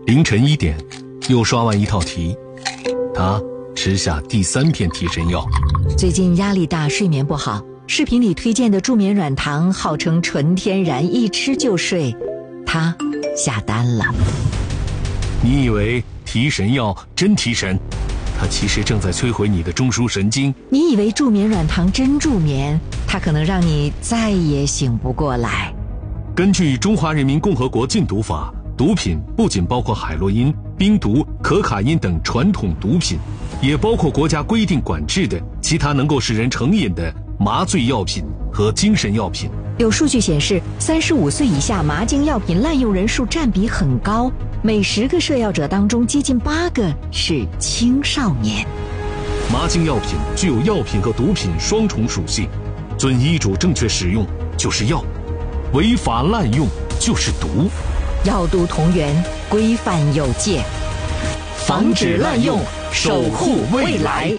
凌晨1点，又刷完一套题，他吃下第3片提神药。 最近压力大，睡眠不好，视频里推荐的助眠软糖号称纯天然，一吃就睡，他下单了。 你以为提神药真提神，它其实正在摧毁你的中枢神经。 你以为助眠软糖真助眠，它可能让你再也醒不过来。 根据《中华人民共和国禁毒法》，毒品不仅包括海洛因、冰毒、可卡因等传统毒品，也包括国家规定管制的其他能够使人成瘾的麻醉药品和精神药品。 有数据显示，35岁以下麻精药品滥用人数占比很高，每10个摄药者当中接近8个是青少年。 麻精药品具有药品和毒品双重属性，遵医嘱正确使用就是药，违法滥用就是毒。 药毒同源，规范有界，防止滥用，守护未来。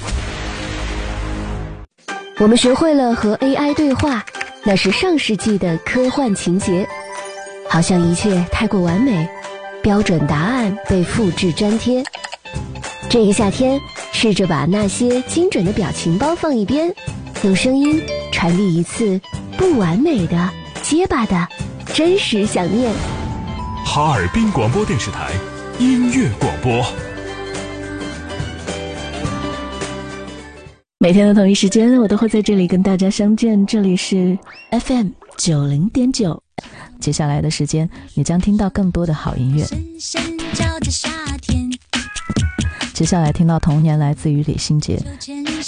我们学会了和 AI 对话，那是上世纪的科幻情节，好像一切太过完美，标准答案被复制粘贴。这个夏天，试着把那些精准的表情包放一边，用声音传递一次不完美的、结巴的真实想念。 哈尔滨广播电视台音乐广播， 每天的同一时间，我都会在这里跟大家相见。这里是 FM90.9。接下来的时间，你将听到更多的好音乐。接下来听到童年来自于李心洁。